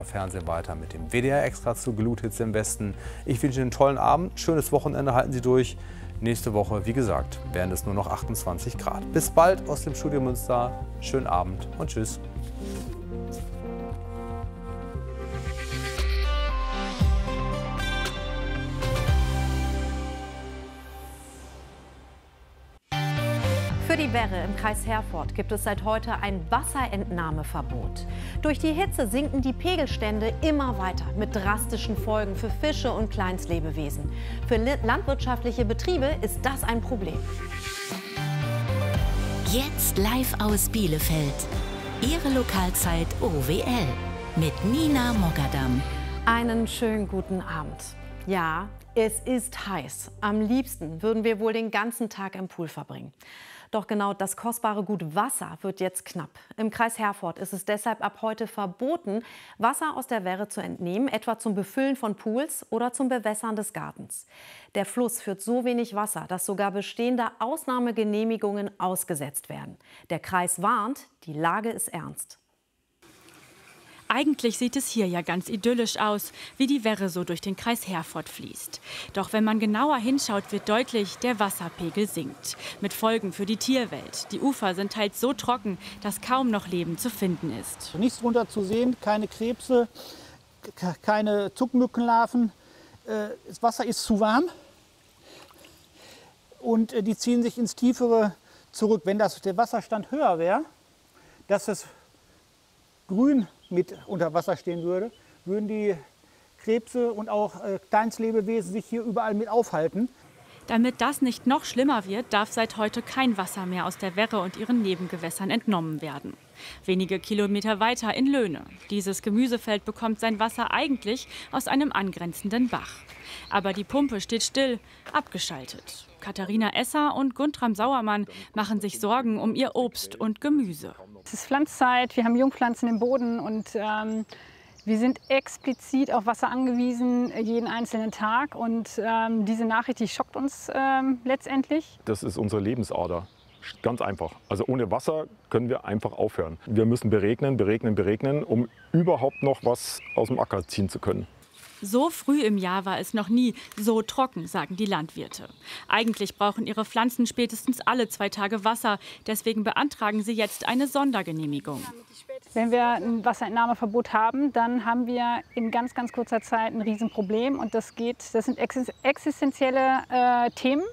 Fernsehen weiter mit dem WDR Extra zu Gluthitze im Westen. Ich wünsche Ihnen einen tollen Abend, schönes Wochenende, halten Sie durch. Nächste Woche, wie gesagt, werden es nur noch 28 Grad. Bis bald aus dem Studio Münster. Schönen Abend und tschüss. Für die Werre im Kreis Herford gibt es seit heute ein Wasserentnahmeverbot. Durch die Hitze sinken die Pegelstände immer weiter mit drastischen Folgen für Fische und Kleinstlebewesen. Für landwirtschaftliche Betriebe ist das ein Problem. Jetzt live aus Bielefeld. Ihre Lokalzeit OWL mit Nina Mogadam. Einen schönen guten Abend. Ja, es ist heiß. Am liebsten würden wir wohl den ganzen Tag im Pool verbringen. Doch genau das kostbare Gut Wasser wird jetzt knapp. Im Kreis Herford ist es deshalb ab heute verboten, Wasser aus der Werre zu entnehmen, etwa zum Befüllen von Pools oder zum Bewässern des Gartens. Der Fluss führt so wenig Wasser, dass sogar bestehende Ausnahmegenehmigungen ausgesetzt werden. Der Kreis warnt, die Lage ist ernst. Eigentlich sieht es hier ja ganz idyllisch aus, wie die Werre so durch den Kreis Herford fließt. Doch wenn man genauer hinschaut, wird deutlich, der Wasserpegel sinkt. Mit Folgen für die Tierwelt. Die Ufer sind teils so trocken, dass kaum noch Leben zu finden ist. Nichts drunter zu sehen, keine Krebse, keine Zuckmückenlarven. Das Wasser ist zu warm und die ziehen sich ins Tiefere zurück. Wenn der Wasserstand höher wäre, dass es grün mit unter Wasser stehen würde, würden die Krebse und auch Kleinstlebewesen sich hier überall mit aufhalten. Damit das nicht noch schlimmer wird, darf seit heute kein Wasser mehr aus der Werre und ihren Nebengewässern entnommen werden. Wenige Kilometer weiter in Löhne. Dieses Gemüsefeld bekommt sein Wasser eigentlich aus einem angrenzenden Bach. Aber die Pumpe steht still, abgeschaltet. Katharina Esser und Guntram Sauermann machen sich Sorgen um ihr Obst und Gemüse. Es ist Pflanzzeit, wir haben Jungpflanzen im Boden und wir sind explizit auf Wasser angewiesen, jeden einzelnen Tag. Und diese Nachricht, die schockt uns letztendlich. Das ist unsere Lebensader. Ganz einfach. Also ohne Wasser können wir einfach aufhören. Wir müssen beregnen, um überhaupt noch was aus dem Acker ziehen zu können. So früh im Jahr war es noch nie so trocken, sagen die Landwirte. Eigentlich brauchen ihre Pflanzen spätestens alle 2 Tage Wasser. Deswegen beantragen sie jetzt eine Sondergenehmigung. Wenn wir ein Wasserentnahmeverbot haben, dann haben wir in ganz, ganz kurzer Zeit ein Riesenproblem. Und das sind existenzielle Themen.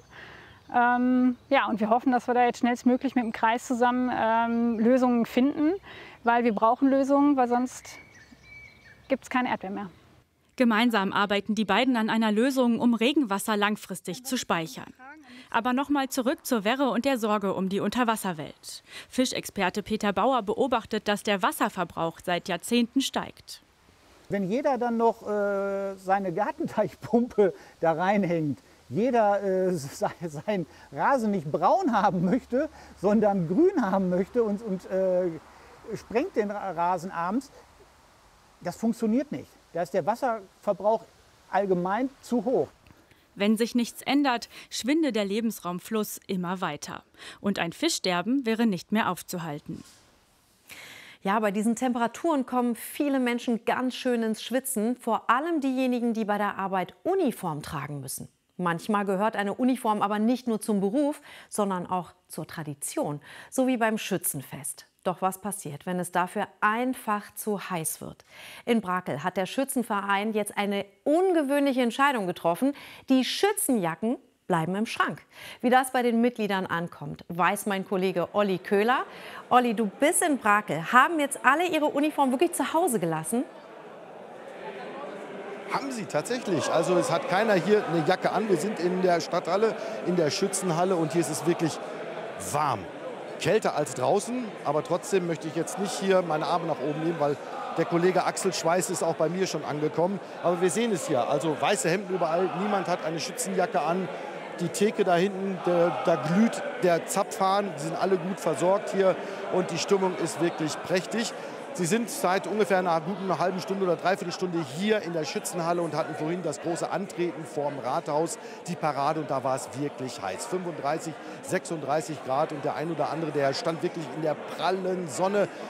Ja, und wir hoffen, dass wir da jetzt schnellstmöglich mit dem Kreis zusammen Lösungen finden. Weil wir brauchen Lösungen, weil sonst gibt es keine Erdbeeren mehr. Gemeinsam arbeiten die beiden an einer Lösung, um Regenwasser langfristig zu speichern. Aber nochmal zurück zur Werre und der Sorge um die Unterwasserwelt. Fischexperte Peter Bauer beobachtet, dass der Wasserverbrauch seit Jahrzehnten steigt. Wenn jeder dann noch seine Gartenteichpumpe da reinhängt, jeder seinen Rasen nicht braun haben möchte, sondern grün haben möchte und sprengt den Rasen abends, das funktioniert nicht. Da ist der Wasserverbrauch allgemein zu hoch. Wenn sich nichts ändert, schwinde der Lebensraumfluss immer weiter. Und ein Fischsterben wäre nicht mehr aufzuhalten. Ja, bei diesen Temperaturen kommen viele Menschen ganz schön ins Schwitzen. Vor allem diejenigen, die bei der Arbeit Uniform tragen müssen. Manchmal gehört eine Uniform aber nicht nur zum Beruf, sondern auch zur Tradition. So wie beim Schützenfest. Doch was passiert, wenn es dafür einfach zu heiß wird? In Brakel hat der Schützenverein jetzt eine ungewöhnliche Entscheidung getroffen. Die Schützenjacken bleiben im Schrank. Wie das bei den Mitgliedern ankommt, weiß mein Kollege Olli Köhler. Olli, du bist in Brakel. Haben jetzt alle ihre Uniform wirklich zu Hause gelassen? Haben sie tatsächlich. Also es hat keiner hier eine Jacke an. Wir sind in der Stadthalle, in der Schützenhalle und hier ist es wirklich warm. Kälter als draußen, aber trotzdem möchte ich jetzt nicht hier meine Arme nach oben nehmen, weil der Kollege Axel Schweiß ist auch bei mir schon angekommen. Aber wir sehen es hier, also weiße Hemden überall, niemand hat eine Schützenjacke an. Die Theke da hinten, da glüht der Zapfhahn, die sind alle gut versorgt hier und die Stimmung ist wirklich prächtig. Sie sind seit ungefähr einer guten halben Stunde oder Dreiviertelstunde hier in der Schützenhalle und hatten vorhin das große Antreten vorm Rathaus, die Parade, und da war es wirklich heiß. 35, 36 Grad und der ein oder andere, der stand wirklich in der prallen Sonne.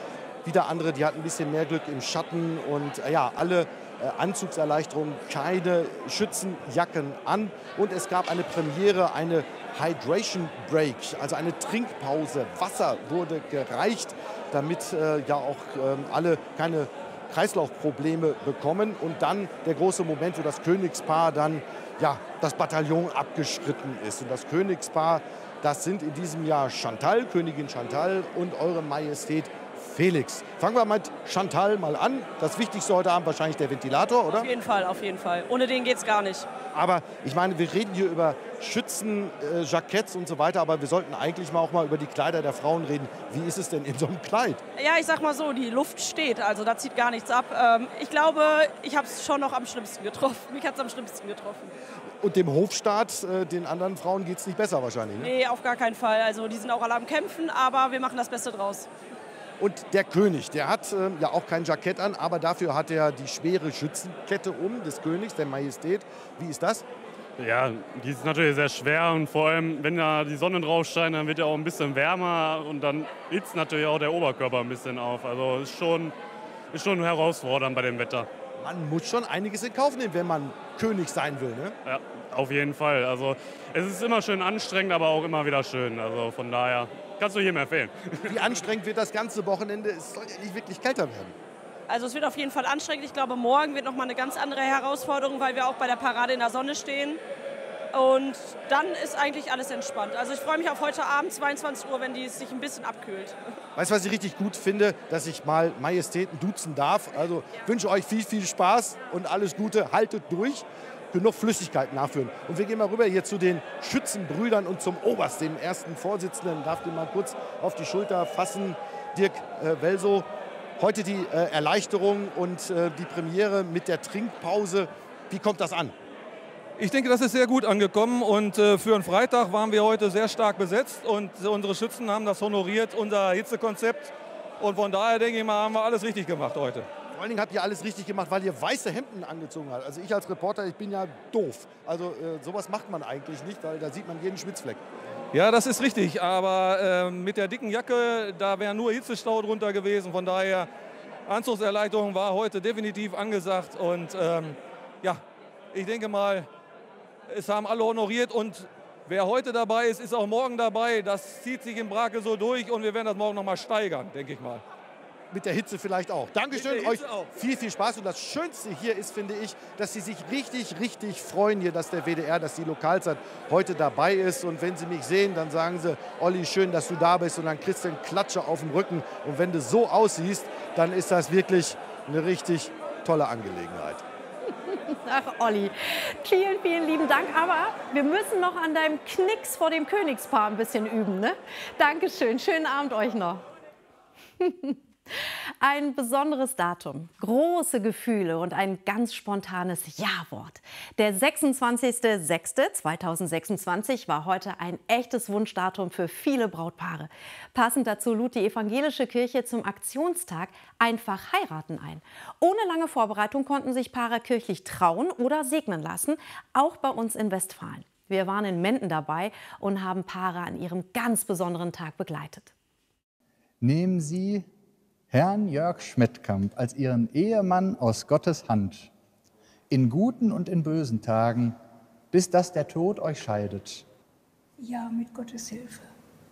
Wieder andere, die hatten ein bisschen mehr Glück im Schatten und ja, alle Anzugserleichterungen, keine Schützenjacken an. Und es gab eine Premiere, eine Hydration Break, also eine Trinkpause. Wasser wurde gereicht, damit ja auch alle keine Kreislaufprobleme bekommen. Und dann der große Moment, wo das Königspaar dann ja, das Bataillon abgeschritten ist. Und das Königspaar, das sind in diesem Jahr Chantal, Königin Chantal und Eure Majestät Felix. Fangen wir mit Chantal mal an. Das Wichtigste heute Abend wahrscheinlich der Ventilator, oder? Auf jeden Fall, auf jeden Fall. Ohne den geht's gar nicht. Aber ich meine, wir reden hier über Schützen, Jacketts und so weiter, aber wir sollten eigentlich auch mal über die Kleider der Frauen reden. Wie ist es denn in so einem Kleid? Ja, ich sag mal so, die Luft steht, also da zieht gar nichts ab. Ich glaube, ich habe es schon noch am schlimmsten getroffen. Mich hat es am schlimmsten getroffen. Und dem Hofstaat, den anderen Frauen, geht es nicht besser wahrscheinlich, ne? Nee, auf gar keinen Fall. Also die sind auch alle am Kämpfen, aber wir machen das Beste draus. Und der König, der hat ja auch kein Jackett an, aber dafür hat er die schwere Schützenkette des Königs, der Majestät. Wie ist das? Ja, die ist natürlich sehr schwer und vor allem, wenn da die Sonne drauf scheint, dann wird ja auch ein bisschen wärmer und dann hitzt natürlich auch der Oberkörper ein bisschen auf. Also ist schon herausfordernd bei dem Wetter. Man muss schon einiges in Kauf nehmen, wenn man König sein will, ne? Ja, auf jeden Fall. Also es ist immer schön anstrengend, aber auch immer wieder schön. Also von daher kannst du jedem empfehlen. Wie anstrengend wird das ganze Wochenende? Es soll ja nicht wirklich kälter werden. Also es wird auf jeden Fall anstrengend. Ich glaube, morgen wird noch mal eine ganz andere Herausforderung, weil wir auch bei der Parade in der Sonne stehen. Und dann ist eigentlich alles entspannt. Also ich freue mich auf heute Abend, 22 Uhr, wenn die sich ein bisschen abkühlt. Weißt du, was ich richtig gut finde? Dass ich mal Majestäten duzen darf. Also wünsche euch viel, viel Spaß und alles Gute. Haltet durch. Genug Flüssigkeit nachfüllen. Und wir gehen mal rüber hier zu den Schützenbrüdern und zum Oberst, dem ersten Vorsitzenden. Darf den mal kurz auf die Schulter fassen. Dirk Welsow. Heute die Erleichterung und die Premiere mit der Trinkpause. Wie kommt das an? Ich denke, das ist sehr gut angekommen und für einen Freitag waren wir heute sehr stark besetzt und unsere Schützen haben das honoriert, unser Hitzekonzept. Und von daher denke ich mal, haben wir alles richtig gemacht heute. Vor allen Dingen habt ihr alles richtig gemacht, weil ihr weiße Hemden angezogen habt. Also ich als Reporter, ich bin ja doof. Also sowas macht man eigentlich nicht, weil da sieht man jeden Schwitzfleck. Ja, das ist richtig, aber mit der dicken Jacke, da wäre nur Hitzestau drunter gewesen. Von daher, Anzugserleichterung war heute definitiv angesagt. Und ja, ich denke mal, es haben alle honoriert und wer heute dabei ist, ist auch morgen dabei. Das zieht sich in Brake so durch und wir werden das morgen noch mal steigern, denke ich mal. Mit der Hitze vielleicht auch. Dankeschön, euch viel, viel Spaß. Und das Schönste hier ist, finde ich, dass Sie sich richtig, richtig freuen hier, dass der WDR, dass die Lokalzeit heute dabei ist. Und wenn Sie mich sehen, dann sagen Sie, Olli, schön, dass du da bist. Und dann kriegst du einen Klatscher auf den Rücken. Und wenn du so aussiehst, dann ist das wirklich eine richtig tolle Angelegenheit. Ach, Olli, vielen, vielen lieben Dank. Aber wir müssen noch an deinem Knicks vor dem Königspaar ein bisschen üben, ne? Dankeschön. Schönen Abend euch noch. Ein besonderes Datum, große Gefühle und ein ganz spontanes Ja-Wort. Der 26.06.2026 war heute ein echtes Wunschdatum für viele Brautpaare. Passend dazu lud die evangelische Kirche zum Aktionstag Einfach heiraten ein. Ohne lange Vorbereitung konnten sich Paare kirchlich trauen oder segnen lassen, auch bei uns in Westfalen. Wir waren in Menden dabei und haben Paare an ihrem ganz besonderen Tag begleitet. Nehmen Sie Herrn Jörg Schmettkamp als Ihren Ehemann aus Gottes Hand, in guten und in bösen Tagen, bis dass der Tod euch scheidet. Ja, mit Gottes Hilfe.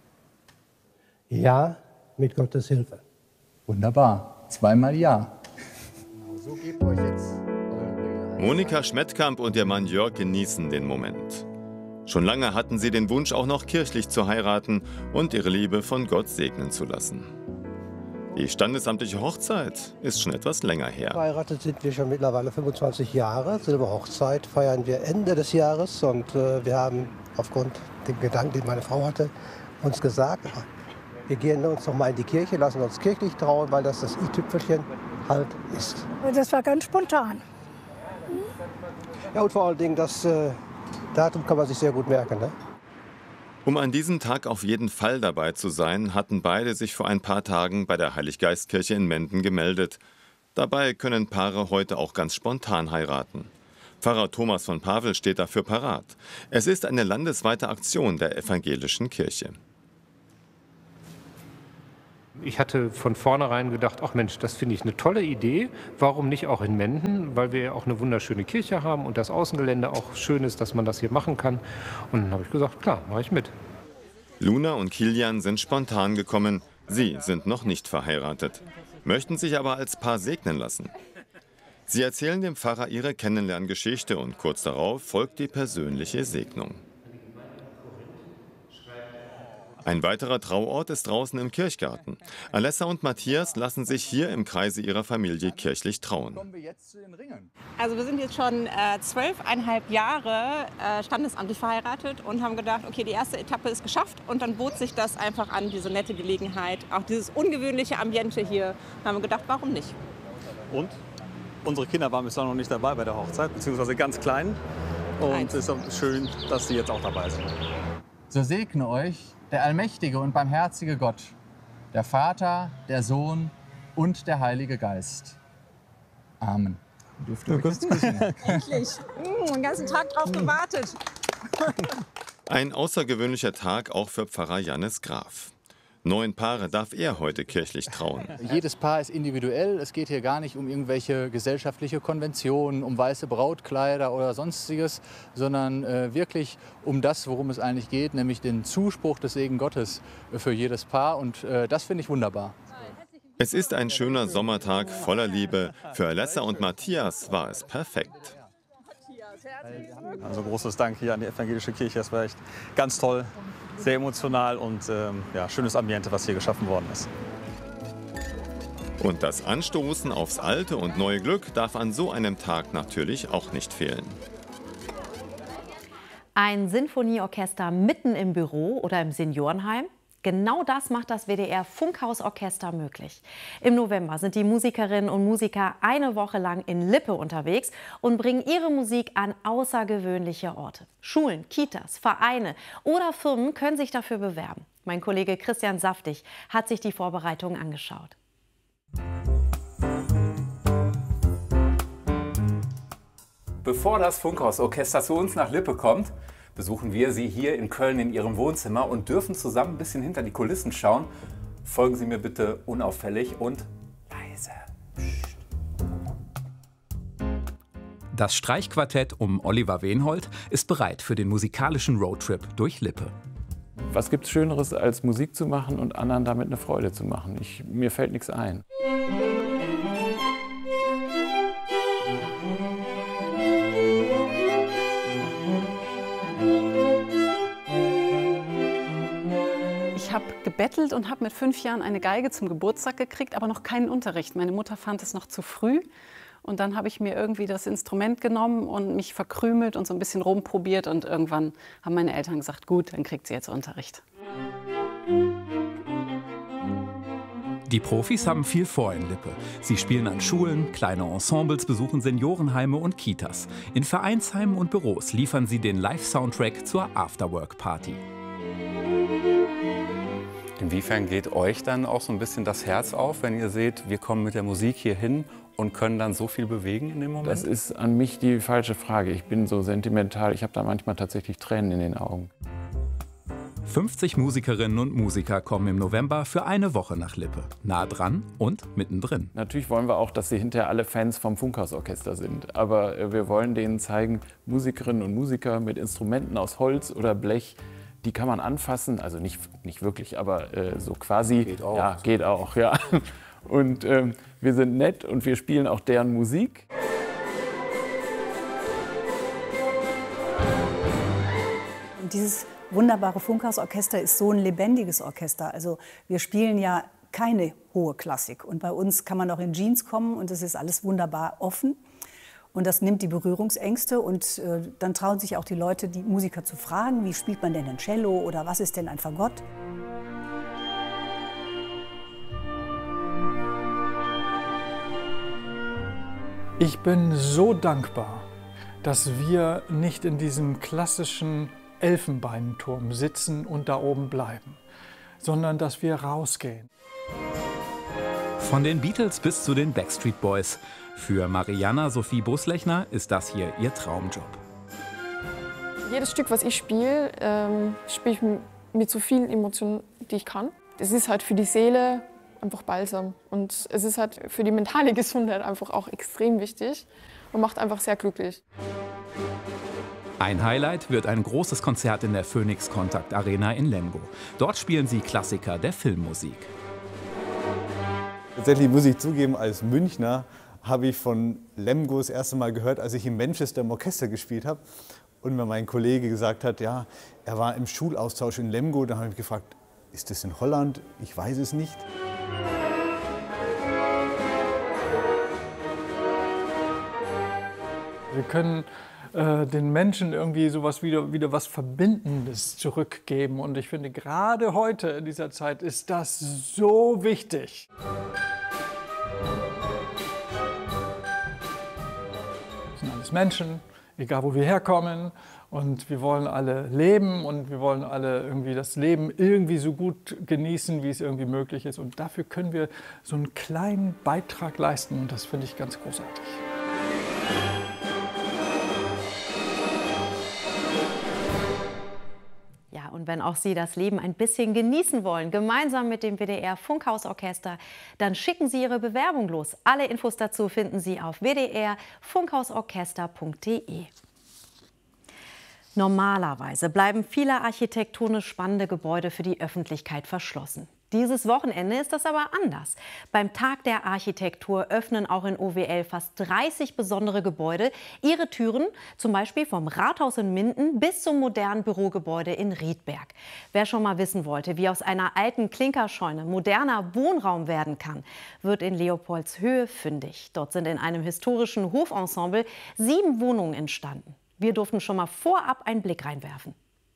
Ja, mit Gottes Hilfe. Wunderbar, zweimal Ja. So gebt euch jetzt eure Monika Schmettkamp und ihr Mann Jörg genießen den Moment. Schon lange hatten sie den Wunsch, auch noch kirchlich zu heiraten und ihre Liebe von Gott segnen zu lassen. Die standesamtliche Hochzeit ist schon etwas länger her. Verheiratet sind wir schon mittlerweile 25 Jahre. Silberhochzeit feiern wir Ende des Jahres. Und wir haben aufgrund dem Gedanken, den meine Frau hatte, uns gesagt, wir gehen uns noch mal in die Kirche, lassen uns kirchlich trauen, weil das i-Tüpfelchen halt ist. Das war ganz spontan. Ja, und vor allen Dingen, das Datum kann man sich sehr gut merken, ne? Um an diesem Tag auf jeden Fall dabei zu sein, hatten beide sich vor ein paar Tagen bei der Heiliggeistkirche in Menden gemeldet. Dabei können Paare heute auch ganz spontan heiraten. Pfarrer Thomas von Pavel steht dafür parat. Es ist eine landesweite Aktion der evangelischen Kirche. Ich hatte von vornherein gedacht, ach Mensch, das finde ich eine tolle Idee. Warum nicht auch in Menden? Weil wir ja auch eine wunderschöne Kirche haben und das Außengelände auch schön ist, dass man das hier machen kann. Und dann habe ich gesagt, klar, mache ich mit. Luna und Kilian sind spontan gekommen. Sie sind noch nicht verheiratet, möchten sich aber als Paar segnen lassen. Sie erzählen dem Pfarrer ihre Kennenlerngeschichte und kurz darauf folgt die persönliche Segnung. Ein weiterer Trauort ist draußen im Kirchgarten. Alessa und Matthias lassen sich hier im Kreise ihrer Familie kirchlich trauen. Also wir sind jetzt schon 12,5 Jahre standesamtlich verheiratet und haben gedacht, okay, die erste Etappe ist geschafft und dann bot sich das einfach an, diese nette Gelegenheit, auch dieses ungewöhnliche Ambiente hier. Da haben wir gedacht, warum nicht? Und unsere Kinder waren bislang noch nicht dabei bei der Hochzeit, beziehungsweise ganz klein. Und es ist auch schön, dass sie jetzt auch dabei sind. So segne euch der allmächtige und barmherzige Gott, der Vater, der Sohn und der Heilige Geist. Amen. Dürft ihr euch jetzt küssen? Endlich. Den ganzen Tag drauf gewartet. Ein außergewöhnlicher Tag auch für Pfarrer Jannis Graf. 9 Paare darf er heute kirchlich trauen. Jedes Paar ist individuell. Es geht hier gar nicht um irgendwelche gesellschaftliche Konventionen, um weiße Brautkleider oder sonstiges, sondern wirklich um das, worum es eigentlich geht, nämlich den Zuspruch des Segen Gottes für jedes Paar. Und das finde ich wunderbar. Es ist ein schöner Sommertag voller Liebe. Für Alessa und Matthias war es perfekt. Also großes Dank hier an die evangelische Kirche. Das war echt ganz toll, sehr emotional und ja, schönes Ambiente, was hier geschaffen worden ist. Und das Anstoßen aufs alte und neue Glück darf an so einem Tag natürlich auch nicht fehlen. Ein Sinfonieorchester mitten im Büro oder im Seniorenheim? Genau das macht das WDR Funkhausorchester möglich. Im November sind die Musikerinnen und Musiker eine Woche lang in Lippe unterwegs und bringen ihre Musik an außergewöhnliche Orte. Schulen, Kitas, Vereine oder Firmen können sich dafür bewerben. Mein Kollege Christian Saftig hat sich die Vorbereitungen angeschaut. Bevor das Funkhausorchester zu uns nach Lippe kommt, besuchen wir Sie hier in Köln in Ihrem Wohnzimmer und dürfen zusammen ein bisschen hinter die Kulissen schauen. Folgen Sie mir bitte unauffällig und leise. Psst. Das Streichquartett um Oliver Wenhold ist bereit für den musikalischen Roadtrip durch Lippe. Was gibt es Schöneres, als Musik zu machen und anderen damit eine Freude zu machen? Mir fällt nichts ein. Ich habe gebettelt und habe mit 5 Jahren eine Geige zum Geburtstag gekriegt, aber noch keinen Unterricht. Meine Mutter fand es noch zu früh. Und dann habe ich mir irgendwie das Instrument genommen und mich verkrümelt und so ein bisschen rumprobiert. Und irgendwann haben meine Eltern gesagt, gut, dann kriegt sie jetzt Unterricht. Die Profis haben viel vor in Lippe. Sie spielen an Schulen, kleine Ensembles besuchen Seniorenheime und Kitas. In Vereinsheimen und Büros liefern sie den Live-Soundtrack zur Afterwork-Party. Inwiefern geht euch dann auch so ein bisschen das Herz auf, wenn ihr seht, wir kommen mit der Musik hier hin und können dann so viel bewegen in dem Moment? Das ist an mich die falsche Frage. Ich bin so sentimental, ich habe da manchmal tatsächlich Tränen in den Augen. 50 Musikerinnen und Musiker kommen im November für eine Woche nach Lippe. Nah dran und mittendrin. Natürlich wollen wir auch, dass sie hinterher alle Fans vom Funkhausorchester sind. Aber wir wollen denen zeigen, Musikerinnen und Musiker mit Instrumenten aus Holz oder Blech, die kann man anfassen, also nicht wirklich, aber so quasi. Geht auch. Ja, geht auch, ja. Und wir sind nett und wir spielen auch deren Musik. Dieses wunderbare Funkhausorchester ist so ein lebendiges Orchester. Also wir spielen ja keine hohe Klassik. Und bei uns kann man auch in Jeans kommen und es ist alles wunderbar offen. Und das nimmt die Berührungsängste und dann trauen sich auch die Leute, die Musiker zu fragen, wie spielt man denn ein Cello oder was ist denn ein Fagott? Ich bin so dankbar, dass wir nicht in diesem klassischen Elfenbeinturm sitzen und da oben bleiben, sondern dass wir rausgehen. Von den Beatles bis zu den Backstreet Boys. Für Marianna Sophie Buslechner ist das hier ihr Traumjob. Jedes Stück, was ich spiele ich mit so vielen Emotionen, die ich kann. Das ist halt für die Seele einfach Balsam. Und es ist halt für die mentale Gesundheit einfach auch extrem wichtig und macht einfach sehr glücklich. Ein Highlight wird ein großes Konzert in der Phoenix Contact Arena in Lemgo. Dort spielen sie Klassiker der Filmmusik. Tatsächlich muss ich zugeben, als Münchner habe ich von Lemgo das erste Mal gehört, als ich in Manchester im Orchester gespielt habe. Und mir mein Kollege gesagt hat, ja, er war im Schulaustausch in Lemgo. Da habe ich mich gefragt, ist das in Holland? Ich weiß es nicht. Wir können den Menschen irgendwie sowas wieder was Verbindendes zurückgeben. Und ich finde, gerade heute in dieser Zeit ist das so wichtig. Wir sind alles Menschen, egal wo wir herkommen. Und wir wollen alle leben und wir wollen alle irgendwie das Leben irgendwie so gut genießen, wie es irgendwie möglich ist. Und dafür können wir so einen kleinen Beitrag leisten. Und das finde ich ganz großartig. Ja, und wenn auch Sie das Leben ein bisschen genießen wollen, gemeinsam mit dem WDR Funkhausorchester, dann schicken Sie Ihre Bewerbung los. Alle Infos dazu finden Sie auf wdr-funkhausorchester.de. Normalerweise bleiben viele architektonisch spannende Gebäude für die Öffentlichkeit verschlossen. Dieses Wochenende ist das aber anders. Beim Tag der Architektur öffnen auch in OWL fast 30 besondere Gebäude ihre Türen, zum Beispiel vom Rathaus in Minden bis zum modernen Bürogebäude in Riedberg. Wer schon mal wissen wollte, wie aus einer alten Klinkerscheune moderner Wohnraum werden kann, wird in Leopoldshöhe fündig. Dort sind in einem historischen Hofensemble 7 Wohnungen entstanden. Wir durften schon mal vorab einen Blick reinwerfen.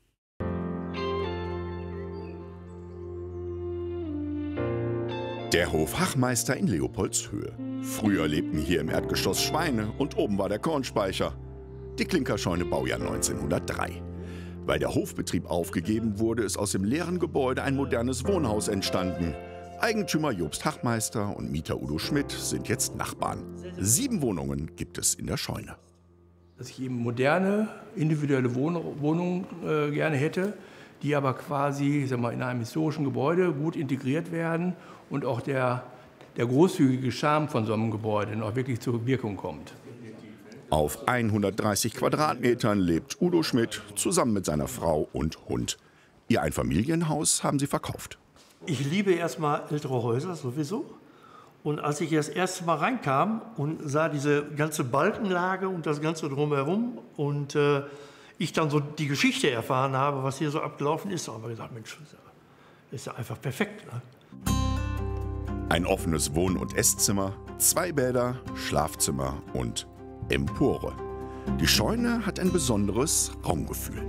Der Hof Hachmeister in Leopoldshöhe. Früher lebten hier im Erdgeschoss Schweine und oben war der Kornspeicher. Die Klinkerscheune Baujahr 1903. Weil der Hofbetrieb aufgegeben wurde, ist aus dem leeren Gebäude ein modernes Wohnhaus entstanden. Eigentümer Jobst Hachmeister und Mieter Udo Schmidt sind jetzt Nachbarn. 7 Wohnungen gibt es in der Scheune. Dass ich eben moderne, individuelle Wohnungen gerne hätte, die aber quasi, ich sag mal, in einem historischen Gebäude gut integriert werden und auch der großzügige Charme von so einem Gebäude noch wirklich zur Wirkung kommt. Auf 130 Quadratmetern lebt Udo Schmidt zusammen mit seiner Frau und Hund. Ihr Einfamilienhaus haben sie verkauft. Ich liebe erstmal ältere Häuser sowieso. Und als ich das erste Mal reinkam und sah diese ganze Balkenlage und das Ganze drumherum und ich dann so die Geschichte erfahren habe, was hier so abgelaufen ist, habe ich gesagt, Mensch, das ist ja einfach perfekt. Ne? Ein offenes Wohn- und Esszimmer, 2 Bäder, Schlafzimmer und Empore. Die Scheune hat ein besonderes Raumgefühl.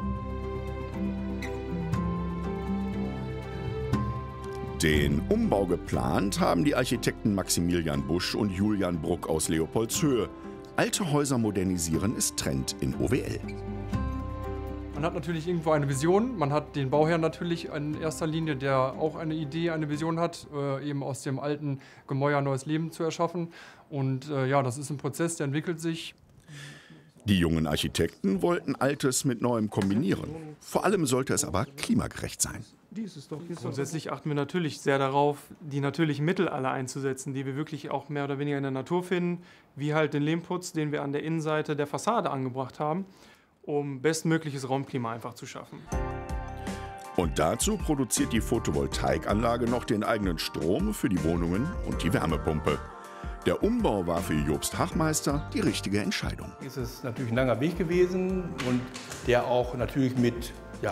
Den Umbau geplant haben die Architekten Maximilian Busch und Julian Bruck aus Leopoldshöhe. Alte Häuser modernisieren ist Trend in OWL. Man hat natürlich irgendwo eine Vision, man hat den Bauherrn natürlich in erster Linie, der auch eine Idee, eine Vision hat, eben aus dem alten Gemäuer neues Leben zu erschaffen. Und ja, das ist ein Prozess, der entwickelt sich. Die jungen Architekten wollten Altes mit Neuem kombinieren. Vor allem sollte es aber klimagerecht sein. Grundsätzlich achten wir natürlich sehr darauf, die natürlichen Mittel alle einzusetzen, die wir wirklich auch mehr oder weniger in der Natur finden, wie halt den Lehmputz, den wir an der Innenseite der Fassade angebracht haben, um bestmögliches Raumklima einfach zu schaffen. Und dazu produziert die Photovoltaikanlage noch den eigenen Strom für die Wohnungen und die Wärmepumpe. Der Umbau war für Jobst Hachmeister die richtige Entscheidung. Es ist natürlich ein langer Weg gewesen und der auch natürlich mit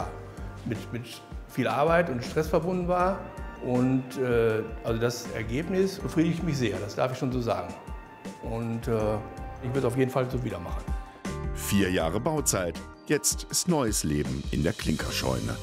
viel Arbeit und Stress verbunden war. Und also das Ergebnis befriedigt mich sehr, das darf ich schon so sagen. Und ich würde es auf jeden Fall so wieder machen. 4 Jahre Bauzeit, jetzt ist neues Leben in der Klinkerscheune.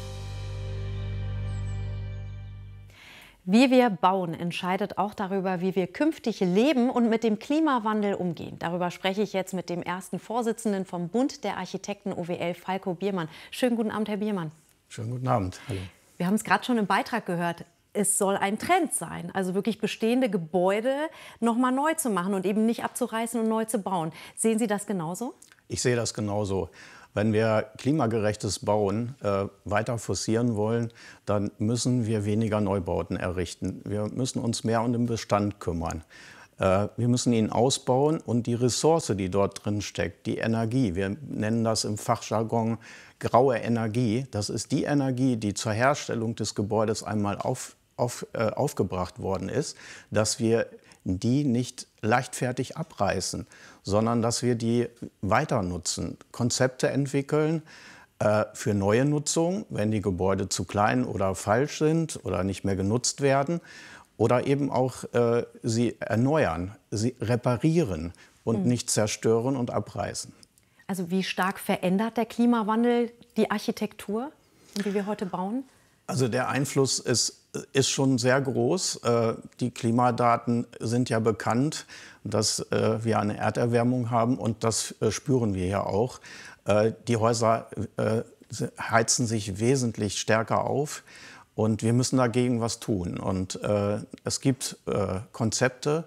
Wie wir bauen, entscheidet auch darüber, wie wir künftig leben und mit dem Klimawandel umgehen. Darüber spreche ich jetzt mit dem ersten Vorsitzenden vom Bund der Architekten OWL, Falko Biermann. Schönen guten Abend, Herr Biermann. Schönen guten Abend. Hallo. Wir haben es gerade schon im Beitrag gehört. Es soll ein Trend sein, also wirklich bestehende Gebäude noch mal neu zu machen und eben nicht abzureißen und neu zu bauen. Sehen Sie das genauso? Ich sehe das genauso. Wenn wir klimagerechtes Bauen weiter forcieren wollen, dann müssen wir weniger Neubauten errichten. Wir müssen uns mehr um den Bestand kümmern. Wir müssen ihn ausbauen und die Ressource, die dort drin steckt, die Energie, wir nennen das im Fachjargon graue Energie, das ist die Energie, die zur Herstellung des Gebäudes einmal aufgebracht worden ist, dass wir die nicht leichtfertig abreißen, sondern dass wir die weiter nutzen, Konzepte entwickeln für neue Nutzung, wenn die Gebäude zu klein oder falsch sind oder nicht mehr genutzt werden, oder eben auch sie erneuern, sie reparieren und nicht zerstören und abreißen. Also wie stark verändert der Klimawandel die Architektur und wie wir heute bauen? Also der Einfluss ist schon sehr groß. Die Klimadaten sind ja bekannt, dass wir eine Erderwärmung haben und das spüren wir ja auch. Die Häuser heizen sich wesentlich stärker auf und wir müssen dagegen was tun. Und es gibt Konzepte,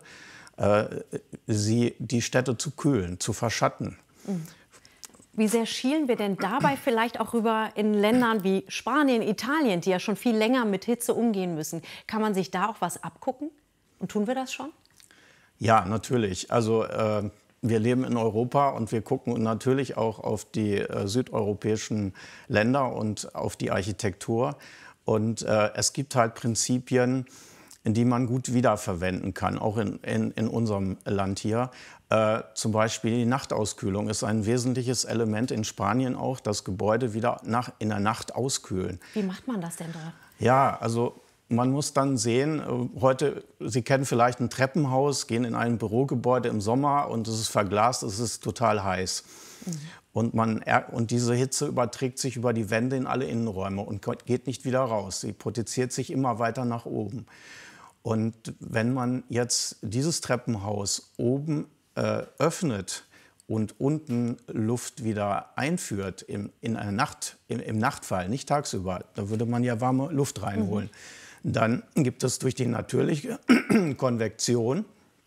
die Städte zu kühlen, zu verschatten. Wie sehr schielen wir denn dabei vielleicht auch rüber in Ländern wie Spanien, Italien, die ja schon viel länger mit Hitze umgehen müssen? Kann man sich da auch was abgucken? Und tun wir das schon? Ja, natürlich. Also wir leben in Europa und wir gucken natürlich auch auf die südeuropäischen Länder und auf die Architektur. Und es gibt halt Prinzipien, die man gut wiederverwenden kann, auch in unserem Land hier. Zum Beispiel die Nachtauskühlung ist ein wesentliches Element in Spanien auch, das Gebäude wieder in der Nacht auskühlen. Wie macht man das denn dort? Ja, also man muss dann sehen, heute, Sie kennen vielleicht ein Treppenhaus, gehen in ein Bürogebäude im Sommer und es ist verglast, es ist total heiß. Und diese Hitze überträgt sich über die Wände in alle Innenräume und geht nicht wieder raus. Sie potenziert sich immer weiter nach oben. Und wenn man jetzt dieses Treppenhaus oben öffnet und unten Luft wieder einführt im Nachtfall, nicht tagsüber, da würde man ja warme Luft reinholen, dann gibt es durch die natürliche Konvektion,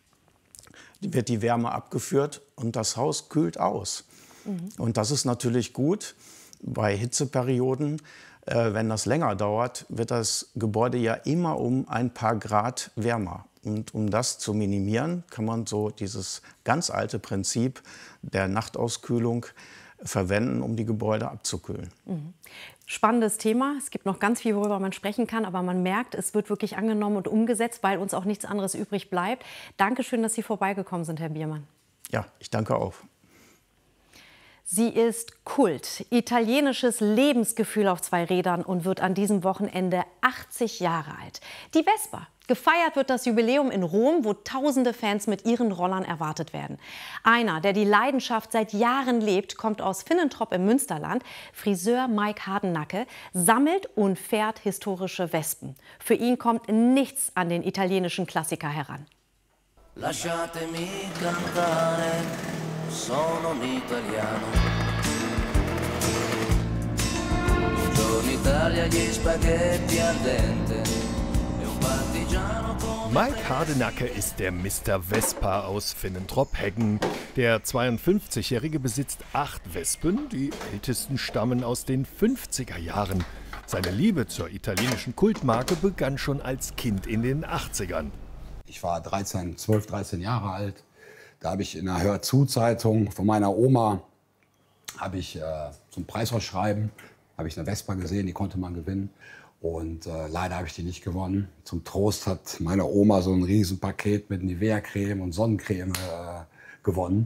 wird die Wärme abgeführt und das Haus kühlt aus. Und das ist natürlich gut bei Hitzeperioden. Wenn das länger dauert, wird das Gebäude ja immer um ein paar Grad wärmer. Und um das zu minimieren, kann man so dieses ganz alte Prinzip der Nachtauskühlung verwenden, um die Gebäude abzukühlen. Spannendes Thema. Es gibt noch ganz viel, worüber man sprechen kann, aber man merkt, es wird wirklich angenommen und umgesetzt, weil uns auch nichts anderes übrig bleibt. Dankeschön, dass Sie vorbeigekommen sind, Herr Biermann. Ja, ich danke auch. Sie ist Kult, italienisches Lebensgefühl auf zwei Rädern und wird an diesem Wochenende 80 Jahre alt. Die Vespa. Gefeiert wird das Jubiläum in Rom, wo tausende Fans mit ihren Rollern erwartet werden. Einer, der die Leidenschaft seit Jahren lebt, kommt aus Finnentrop im Münsterland. Friseur Mike Hardenacke sammelt und fährt historische Wespen. Für ihn kommt nichts an den italienischen Klassiker heran. Lasciatemi cantare, sono un italiano. Buongiorno Italia, gli spaghetti al dente. Mike Hardenacke ist der Mr. Vespa aus Finnentrop-Heggen. Der 52-Jährige besitzt 8 Wespen, die ältesten stammen aus den 50er Jahren. Seine Liebe zur italienischen Kultmarke begann schon als Kind in den 80ern. Ich war 12, 13 Jahre alt. Da habe ich in einer Hör-zu-Zeitung von meiner Oma zum Preisausschreiben habe ich eine Vespa gesehen, die konnte man gewinnen. Und leider habe ich die nicht gewonnen. Zum Trost hat meine Oma so ein Riesenpaket mit Nivea-Creme und Sonnencreme gewonnen.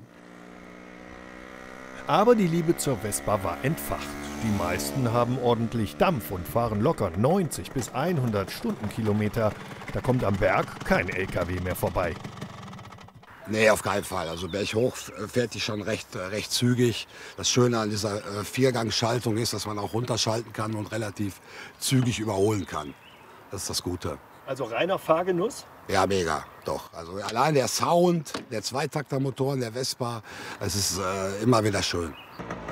Aber die Liebe zur Vespa war entfacht. Die meisten haben ordentlich Dampf und fahren locker 90 bis 100 Stundenkilometer. Da kommt am Berg kein LKW mehr vorbei. Nee, auf keinen Fall. Also berghoch fährt die schon recht zügig. Das Schöne an dieser Viergangschaltung ist, dass man auch runterschalten kann und relativ zügig überholen kann. Das ist das Gute. Also reiner Fahrgenuss? Ja, mega, doch. Also allein der Sound, der Zweitaktermotoren der Vespa, es ist immer wieder schön.